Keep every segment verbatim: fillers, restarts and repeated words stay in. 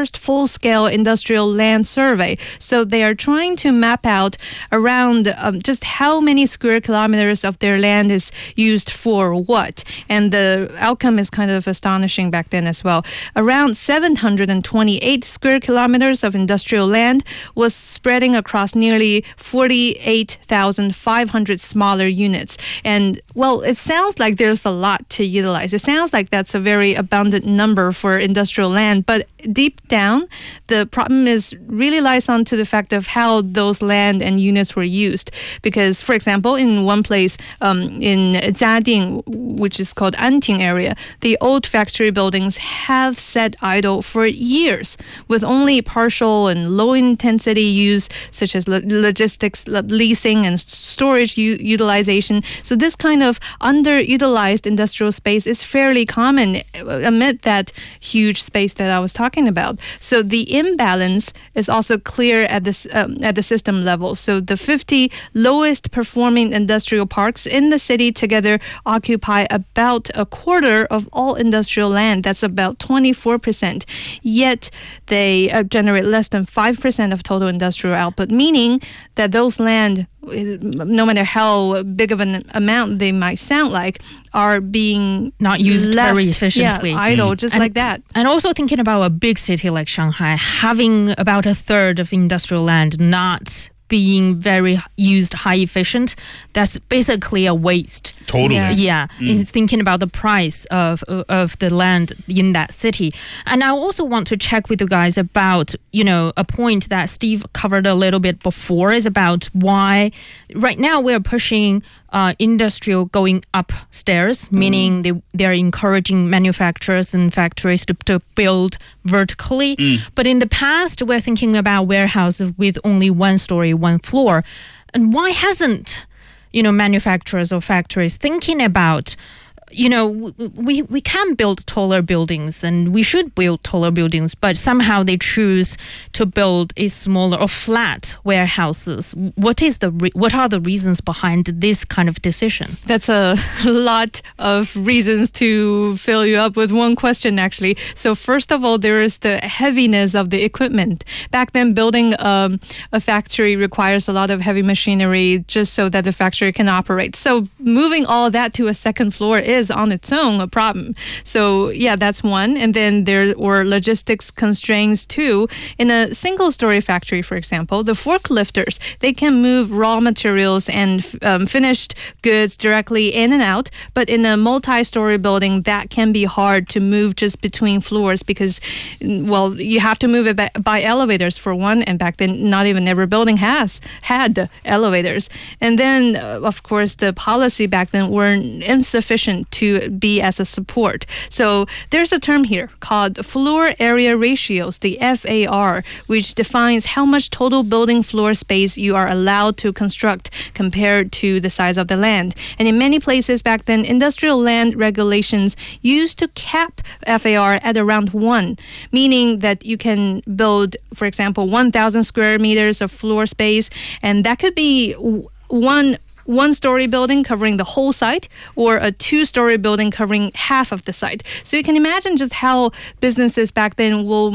first full-scale industrial land survey. So they are trying to map out around um, just how many square kilometers of their land is used for what. And the outcome is kind of astonishing back then as well. Around seven hundred twenty-eight square kilometers of industrial land was spreading across nearly forty-eight thousand five hundred smaller units. And, well, it sounds like there's a lot to utilize. It sounds like that's a very abundant number for industrial land, but deep down, the problem is really lies on to the fact of how those land and units were used. Because, for example, in one place um, in Jiading, which is called Anting area, the old factory buildings have sat idle for years with only partial and low-intensity use, such as lo- logistics, lo- leasing, and storage u- utilization. So this kind of underutilized industrial space is fairly common amid that huge space that I was talking about. So the imbalance is also clear at this um, at the system level. So the fifty lowest performing industrial parks in the city together occupy about a quarter of all industrial land. That's about twenty-four percent. Yet they uh, generate less than five percent of total industrial output, meaning that those land, no matter how big of an amount they might sound like, are being not used left, very efficiently. Yeah, idle, mm. just and, like that. And also thinking about a big city like Shanghai, having about a third of industrial land not being very used, high efficient, that's basically a waste. Totally. Yeah, yeah. Mm. It's thinking about the price of of the land in that city. And I also want to check with you guys about, you know, a point that Steve covered a little bit before, is about why right now we're pushing uh, industrial going upstairs, mm. meaning they, they're encouraging manufacturers and factories to, to build vertically. Mm. But in the past, we're thinking about warehouses with only one story, one floor. And why hasn't, you know, manufacturers or factories thinking about, you know, we we can build taller buildings and we should build taller buildings, but somehow they choose to build a smaller or flat warehouses. What is the re- what are the reasons behind this kind of decision? That's a lot of reasons to fill you up with one question, actually. So first of all, there is the heaviness of the equipment. Back then, building um, a factory requires a lot of heavy machinery just so that the factory can operate. So moving all of that to a second floor is on its own a problem. So yeah, that's one. And then there were logistics constraints too. In a single story factory, for example, the forklifters, they can move raw materials and um, finished goods directly in and out. But in a multi-story building, that can be hard to move just between floors because, well, you have to move it by, by elevators for one. And back then, not even every building has had elevators. And then, uh, of course, the policy back then were insufficient to be as a support. So there's a term here called floor area ratios, the F A R, which defines how much total building floor space you are allowed to construct compared to the size of the land. And in many places back then, industrial land regulations used to cap F A R at around one, meaning that you can build, for example, one thousand square meters of floor space, and that could be one one-story building covering the whole site or a two-story building covering half of the site. So you can imagine just how businesses back then will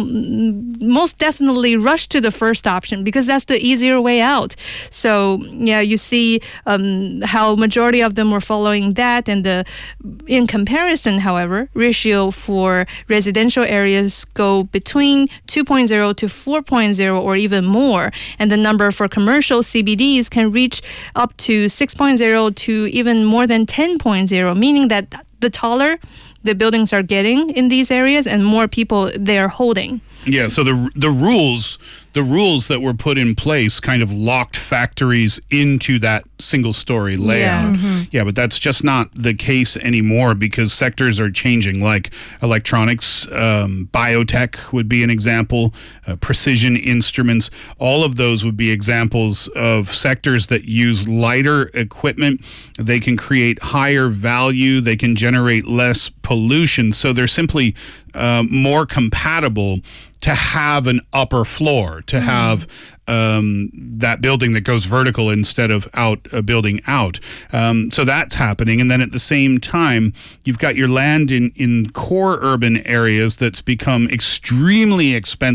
most definitely rush to the first option because that's the easier way out. So yeah, you see um, how majority of them were following that, and the in comparison, however, ratio for residential areas go between two point oh to four point oh or even more, and the number for commercial C B Ds can reach up to six point oh to even more than ten point oh, meaning that the taller the buildings are getting in these areas and more people they are holding. Yeah, so the the rules the rules that were put in place kind of locked factories into that single story layout. Yeah, mm-hmm. yeah, but that's just not the case anymore because sectors are changing, like electronics, um, biotech would be an example, uh, precision instruments. All of those would be examples of sectors that use lighter equipment. They can create higher value. They can generate less pollution. So they're simply uh, more compatible to have an upper floor, to have um, that building that goes vertical instead of out a uh, building out. Um, so that's happening. And then at the same time, you've got your land in, in core urban areas that's become extremely expensive